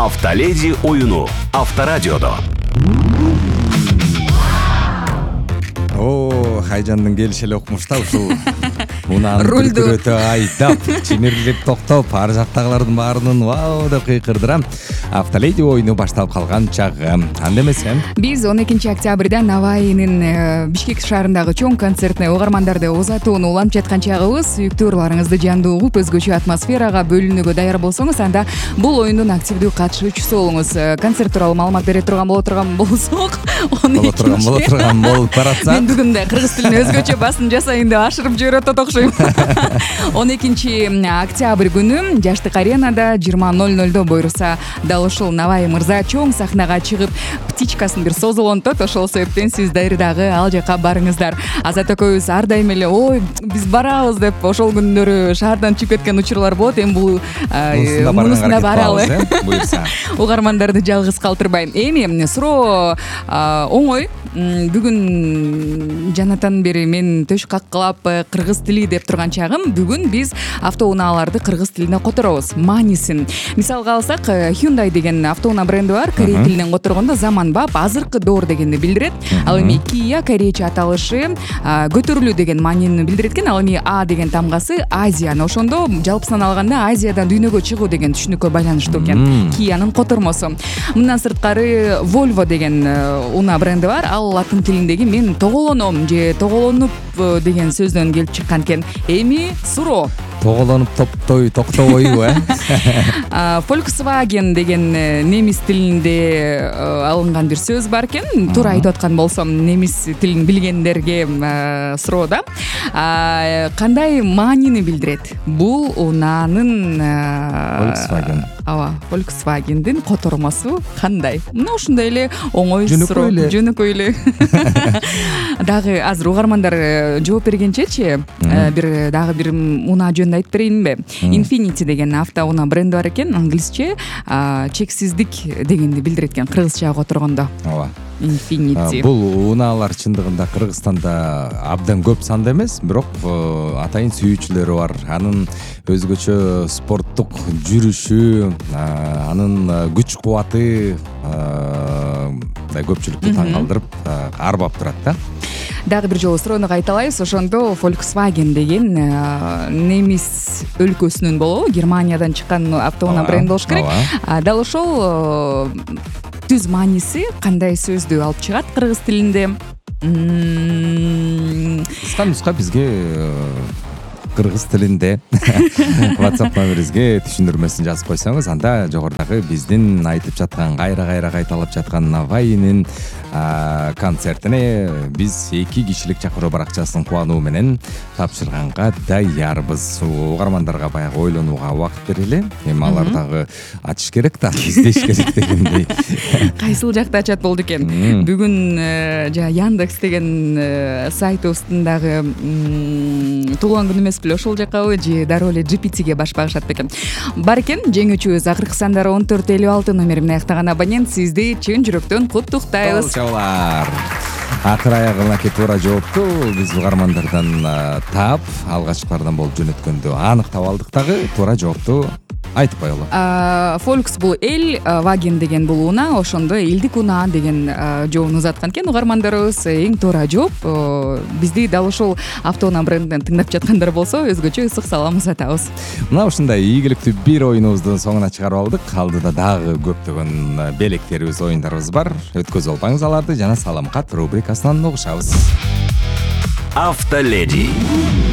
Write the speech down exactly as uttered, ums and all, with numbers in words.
Автоледи оюну Авторадиодо. О, Хайжандын келиши эле укмуштаа ушул унааны өтө айдап, чимирлеп токтоп, ар жактагылардын баарынын вау деп кыйкырдырам. Автоледи оюну башталып калган чагы. Анда эмесе. Биз он экинчи октябрда Навайнын Бишкек шаарындагы чоң концертине угармандарды узатууну уланып жаткан чагыбыз. Сүйүктүү ырларыңызды жандуу угуп, өзгөчө атмосферага бөлүнүүгө даяр болсоңуз, анда бул оюндун активдүү катышуучусу болуңуз. Концерт тууралуу маалымат бере турган боло турган болсок, он экинчи боло турган болуп баратса. Мен бүгүн да кыргыз тилин өзгөчө басым жасайын деп ашырып жиберип атат окшойм. он экинчи октябрь күнү Жаштык аренада жыйырма ноль нольдо буйруса дал ушул Навай мырза чоң сахнага чыгып птичкасын бир созулонтот. Ошол себептен сиздер дагы ал жака барыңыздар. Азат экөөбүз ар дайым эле ой биз барабыз деп ошол күндөрү шаардан чыгып кеткен учурлар болот. Эми бул мунусунда баралы. Буйрса. Угармандарды жалгыз калтырбайм. Эми суроо оңой. Бүгүн жанатан бери мен төш каккылап кыргыз тили деп турган чагым. Бүгүн биз автоунааларды кыргыз тилине которобуз. Маанисин. Мисалга алсак, Hyundai деген автоунаа бренди бар. Корей тилинен которгондо заманбап, азыркы доор дегенди билдирет. Ал эми Kia корейче аталышы көтөрүлүү деген маанини билдирет экен. Ал эми А деген тамгасы Азияны, ошондо жалпысынан алганда Азиядан дүйнөгө чыгуу деген түшүнүккө байланыштуу экен. Kia'нын котормосу. Мындан сырткары Volvo деген унаа бренди бар. Ал латын тилиндеги мен тоголоном же тоголонуп деген сөздөн келип чыккан экен. Эми суроо. Тоголонуп топтой, токтобойбу, э? Volkswagen деген немис тилинде алынган бир сөз бар экен. Туура айтып аткан болсом, немис тилин билгендерге суроо да. Кандай маанини билдирет? Бул унаанын Volkswagen. Ава, Volkswagen'дин котормосу кандай? Мына ушундай эле оңой суроо, жөнөкөй эле. Дагы азыр угармандар жооп бергенчечи, бир дагы бир унаа жөнүндө айтып берейинби? Infiniti деген автоунаа бренди бар экен. Англисче чексиздик дегенди билдирет экен кыргызчага которгондо. Ооба. Infiniti. Бул унаалар чындыгында Кыргызстанда абдан көп санда эмес, бирок атайын сүйүүчүлөрү бар. Анын өзгөчө спорттук жүрүшү, анын күч кубаты да көпчүлүктү таң калтырып арбап турат да. Дагы бир жолу суроону кайталайбыз. Ошондо Volkswagen деген немис өлкөсүнүн болобу, Германиядан чыккан автоунаа бренди болуш керек. Дал ошол түз мааниси кандай сөздү алып чыгат кыргыз тилинде? Кыска нуска бизге кыргыз тилинде WhatsApp номерибизге түшүндүрмөсүн жазып койсоңуз, анда жогорудагы биздин айтып жаткан, кайра-кайра кайталап жаткан Навайнын концертине биз эки кишилик чакыруу баракчасын кубануу менен тапшырганга даярбыз. Угармандарга баягы ойлонууга убакыт берели. Эми алар дагы ачыш керек да, издеш керек дегендей. Кайсыл жакта ачат болду экен? Бүгүн жана Яндекс деген сайтыбыздагы туулган күнү эмес беле, ошол жаккабы же дароо эле джи пи тиге баш багышат бекен. Бар экен, жеңүүчүбүз акыркы сандары он төрт элүү алты номери менен аяктаган абонент, сизди чын жүрөктөн куттуктайбыз. Акыр аягына туура жоопту биз угармандардан таап, алгачкылардан болуп жөнөткөндө анык таап алдык дагы. Туура жоопту айтып коелу. Volks бул эл, Wagen деген бул унаа, ошондо элдик унаа деген жообун узаткан экен угармандарыбыз. Эң туура жооп. Бизди дал ушул автоунаа брендинен тыңдап жаткандар болсо, өзгөчө ысык салам узатабыз. Мына ушундай ийгиликтүү бир оюнубуздун соңуна чыгарып алдык. Алдыда дагы көптөгөн белектерибиз, оюндарыбыз бар. Өткөзүп албаңыз аларды, жана салам кат рубрикасынан угушабыз. Автоледи.